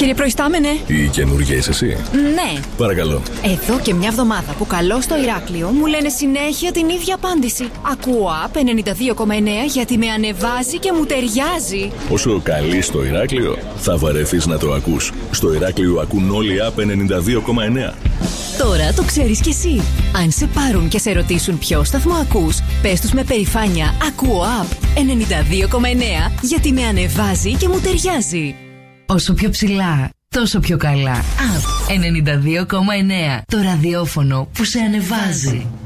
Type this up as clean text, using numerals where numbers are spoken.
Κύριε Προϊστάμενε. Η καινούργια είσαι εσύ? Ναι. Παρακαλώ. Εδώ και μια εβδομάδα που καλώ στο Ηράκλειο μου λένε συνέχεια την ίδια απάντηση. Ακούω ΑΠ 92,9 γιατί με ανεβάζει και μου ταιριάζει. Όσο καλεί στο Ηράκλειο, θα βαρεθείς να το ακούς. Στο Ηράκλειο ακούν όλοι ΑΠ 92,9. Τώρα το ξέρεις κι εσύ. Αν σε πάρουν και σε ρωτήσουν ποιο σταθμό ακούς, πες τους με περηφάνεια ακούω ΑΠ 92,9 γιατί με ανεβάζει και μου ταιριάζει. Όσο πιο ψηλά, τόσο πιο καλά. ΑΠ 92,9. Το ραδιόφωνο που σε ανεβάζει.